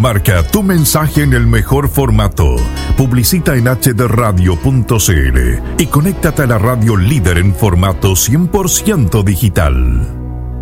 Marca tu mensaje en el mejor formato. Publicita en hdradio.cl y conéctate a la radio líder en formato 100% digital.